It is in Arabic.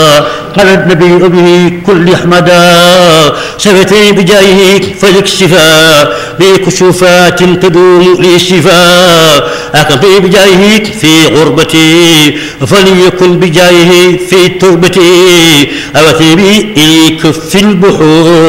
قال النبي به كل أحمدا شفتي بجاهك فلك الشفاء بكشوفات تدوم لي الشفاء أقضي بجاهك في غربتي فليكن بجاهه في تربتي أوثبي إليك في البحور